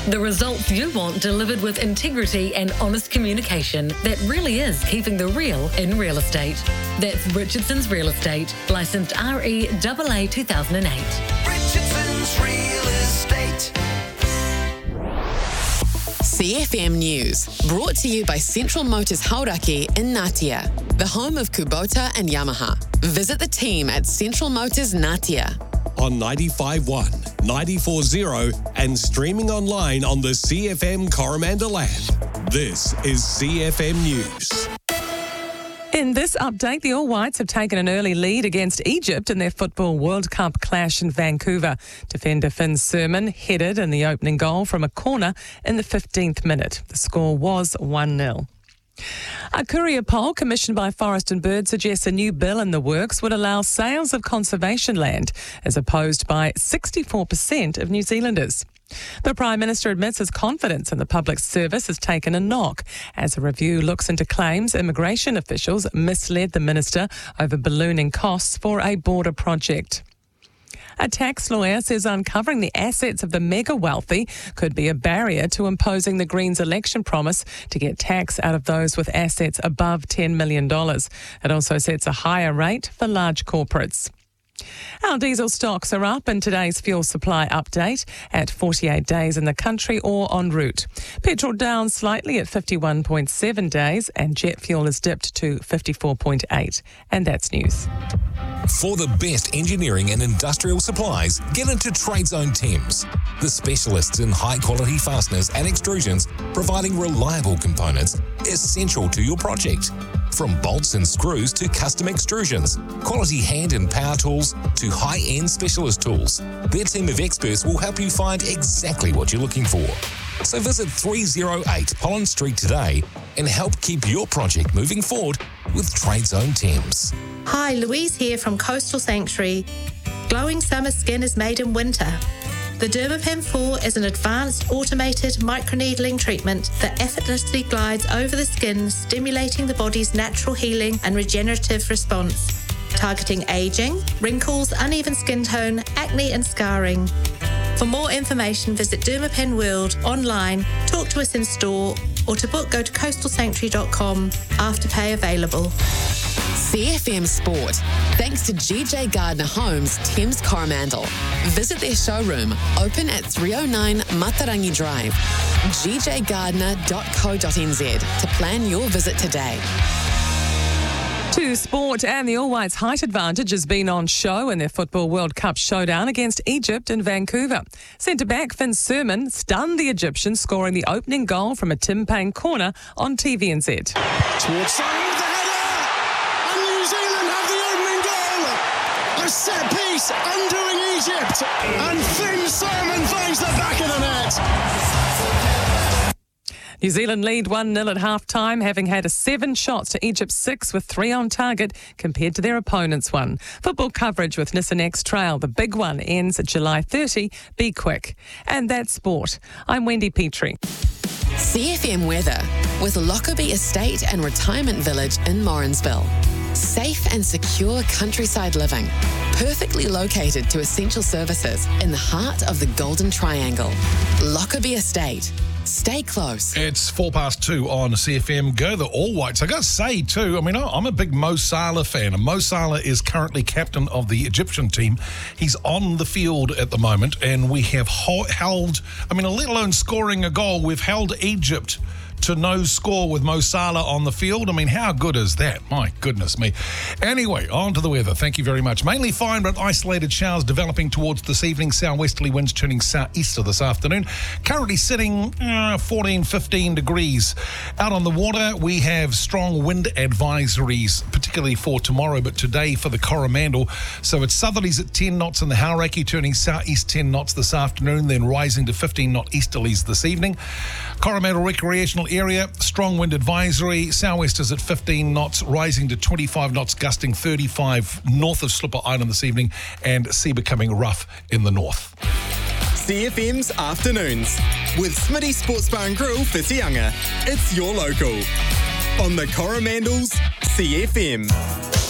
The results you want delivered with integrity and honest communication that really is keeping the real in real estate. That's Richardson's Real Estate, licensed REAA 2008. Richardson's Real Estate. CFM News, brought to you by Central Motors Hauraki in Ngatea, the home of Kubota and Yamaha. Visit the team at Central Motors Ngatea. On 95.1, 94.0 and streaming online on the CFM Coromandel app. This is CFM News. In this update, the All Whites have taken an early lead against Egypt in their Football World Cup clash in Vancouver. Defender Finn Surman headed in the opening goal from a corner in the 15th minute. The score was 1-0. A courier poll commissioned by Forest and Bird suggests a new bill in the works would allow sales of conservation land, as opposed by 64% of New Zealanders. The Prime Minister admits his confidence in the public service has taken a knock as a review looks into claims immigration officials misled the minister over ballooning costs for a border project. A tax lawyer says uncovering the assets of the mega wealthy could be a barrier to imposing the Greens' election promise to get tax out of those with assets above $10 million. It also sets a higher rate for large corporates. Our diesel stocks are up in today's fuel supply update at 48 days in the country or en route. Petrol down slightly at 51.7 days and jet fuel is dipped to 54.8. And that's news. For the best engineering and industrial supplies, get into TradeZone Thames, the specialists in high-quality fasteners and extrusions, providing reliable components essential to your project. From bolts and screws to custom extrusions, quality hand and power tools to high-end specialist tools, their team of experts will help you find exactly what you're looking for. So visit 308 Holland Street today and help keep your project moving forward with TradeZone Thames. Hi, Louise here from Coastal Sanctuary. Glowing summer skin is made in winter. The Dermapen 4 is an advanced automated microneedling treatment that effortlessly glides over the skin, stimulating the body's natural healing and regenerative response, targeting aging, wrinkles, uneven skin tone, acne and scarring. For more information, visit Dermapen World online, talk to us in store, or to book, go to coastalsanctuary.com. Afterpay available. CFM Sport, thanks to GJ Gardner Homes, Thames Coromandel. Visit their showroom, open at 309 Matarangi Drive, gjgardner.co.nz to plan your visit today. To sport, and the All Whites' height advantage has been on show in their Football World Cup showdown against Egypt in Vancouver. Centre-back Finn Surman stunned the Egyptians, scoring the opening goal from a Tim Payne corner on TVNZ. Towards Simon with the header, and New Zealand have the opening goal. A set piece undoing Egypt, and Finn Surman finds the back of the net. New Zealand lead 1-0 at half-time, having had 7 shots to Egypt's 6 with 3 on target compared to their opponent's 1. Football coverage with Nissan X-Trail. The big one ends July 30. Be quick. And that's sport. I'm Wendy Petrie. CFM weather with Lockerbie Estate and Retirement Village in Morrinsville. Safe and secure countryside living, perfectly located to essential services in the heart of the Golden Triangle. Lockerbie Estate. Stay close. It's 2:04 on CFM. Go the All Whites. I got to say, too, I'm a big Mo Salah fan, and Mo Salah is currently captain of the Egyptian team. He's on the field at the moment, and we have held, let alone scoring a goal, we've held Egypt to no score with Mo Salah on the field. How good is that? My goodness me. Anyway, on to the weather. Thank you very much. Mainly fine, but isolated showers developing towards this evening. Southwesterly winds turning southeaster this afternoon. Currently sitting 14, 15 degrees. Out on the water, we have strong wind advisories, particularly for tomorrow, but today for the Coromandel. So it's southerlies at 10 knots in the Hauraki, turning southeast 10 knots this afternoon, then rising to 15 knot easterlies this evening. Coromandel recreational area, strong wind advisory. Southwesters at 15 knots, rising to 25 knots, gusting 35 north of Slipper Island this evening, and sea becoming rough in the north. CFM's Afternoons with Smitty Sports Bar and Grill for Whitianga. It's your local. On the Coromandel's CFM.